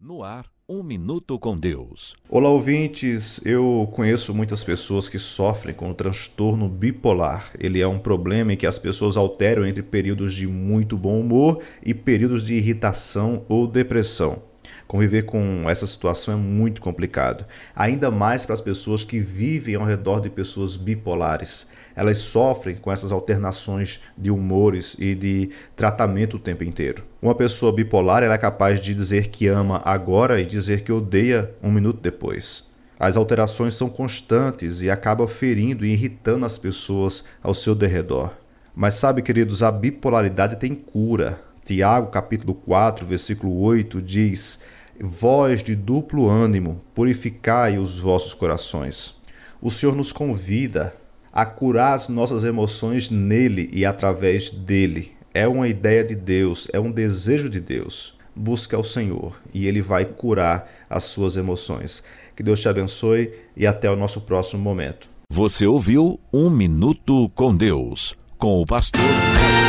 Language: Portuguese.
No ar, Um Minuto com Deus. Olá, ouvintes. Eu conheço muitas pessoas que sofrem com o transtorno bipolar. Ele é um problema em que as pessoas alteram entre períodos de muito bom humor e períodos de irritação ou depressão. Conviver com essa situação é muito complicado, ainda mais para as pessoas que vivem ao redor de pessoas bipolares. Elas sofrem com essas alternações de humores e de tratamento o tempo inteiro. Uma pessoa bipolar ela é capaz de dizer que ama agora e dizer que odeia um minuto depois. As alterações são constantes e acabam ferindo e irritando as pessoas ao seu derredor. Mas sabe, queridos, a bipolaridade tem cura. Tiago, capítulo 4, versículo 8, diz: vós de duplo ânimo, purificai os vossos corações. O Senhor nos convida a curar as nossas emoções nele e através dele. É uma ideia de Deus, é um desejo de Deus. Busca o Senhor e Ele vai curar as suas emoções. Que Deus te abençoe e até o nosso próximo momento. Você ouviu Um Minuto com Deus, com o pastor